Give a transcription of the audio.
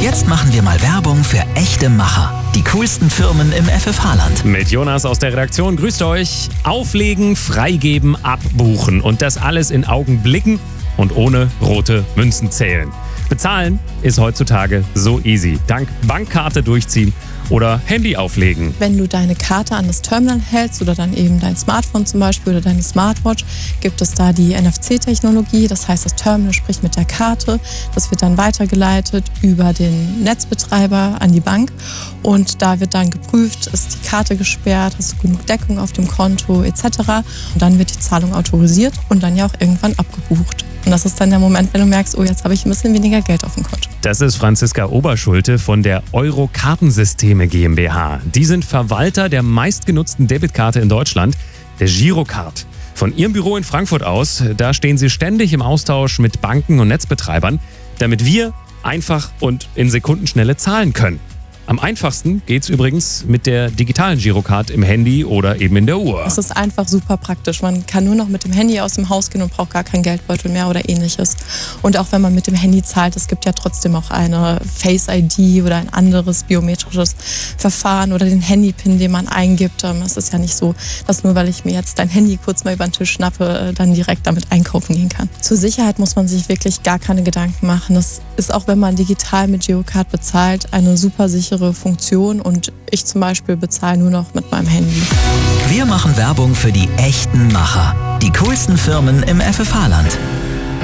Jetzt machen wir mal Werbung für echte Macher. Die coolsten Firmen im FFH-Land. Mit Jonas aus der Redaktion. Grüßt euch. Auflegen, freigeben, abbuchen. Und das alles in Augenblicken und ohne rote Münzen zählen. Bezahlen ist heutzutage so easy. Dank Bankkarte durchziehen oder Handy auflegen. Wenn du deine Karte an das Terminal hältst oder dann eben dein Smartphone zum Beispiel oder deine Smartwatch, gibt es da die NFC-Technologie. Das heißt, das Terminal spricht mit der Karte. Das wird dann weitergeleitet über den Netzbetreiber an die Bank. Und da wird dann geprüft, ist die Karte gesperrt, hast du genug Deckung auf dem Konto etc. Und dann wird die Zahlung autorisiert und dann ja auch irgendwann abgebucht. Und das ist dann der Moment, wenn du merkst, oh, jetzt habe ich ein bisschen weniger Geld auf dem Konto. Das ist Franziska Oberschulte von der Euro-Kartensysteme GmbH. Die sind Verwalter der meistgenutzten Debitkarte in Deutschland, der Girocard. Von ihrem Büro in Frankfurt aus, da stehen sie ständig im Austausch mit Banken und Netzbetreibern, damit wir einfach und in Sekundenschnelle zahlen können. Am einfachsten geht's übrigens mit der digitalen Girocard im Handy oder eben in der Uhr. Es ist einfach super praktisch. Man kann nur noch mit dem Handy aus dem Haus gehen und braucht gar keinen Geldbeutel mehr oder ähnliches. Und auch wenn man mit dem Handy zahlt, es gibt ja trotzdem auch eine Face-ID oder ein anderes biometrisches Verfahren oder den Handy-Pin, den man eingibt. Es ist ja nicht so, dass nur weil ich mir jetzt dein Handy kurz mal über den Tisch schnappe, dann direkt damit einkaufen gehen kann. Zur Sicherheit muss man sich wirklich gar keine Gedanken machen. Das ist auch, wenn man digital mit Girocard bezahlt, eine super sichere Funktion und ich zum Beispiel bezahle nur noch mit meinem Handy. Wir machen Werbung für die echten Macher. Die coolsten Firmen im FFH-Land.